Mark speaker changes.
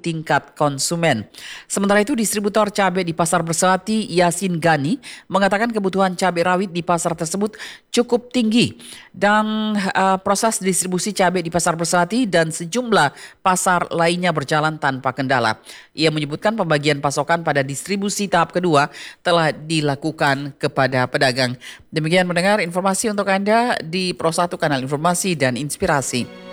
Speaker 1: tingkat konsumen. Sementara itu, distributor cabai di Pasar Bersati, Yasin Gani, mengatakan kebutuhan cabai rawit di pasar tersebut cukup tinggi dan proses distribusi cabai di Pasar Bersati dan sejumlah pasar lainnya berjalan tanpa kendala. Ia menyebutkan pembagian pasokan pada distribusi tahap kedua telah dilakukan kepada pedagang. Demikian mendengar informasi untuk Anda di Pro 1 Kanal Informasi dan Inspirasi.